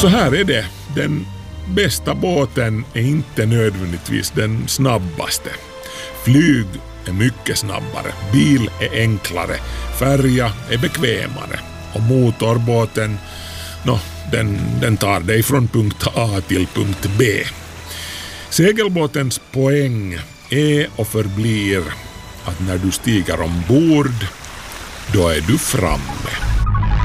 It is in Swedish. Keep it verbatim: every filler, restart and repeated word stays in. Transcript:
så här är det. Den bästa båten är inte nödvändigtvis den snabbaste. Flyg är mycket snabbare, bil är enklare, färja är bekvämare och motorbåten, no, den, den tar dig från punkt A till punkt B. Segelbåtens poäng är och förblir att när du stiger ombord, då är du framme.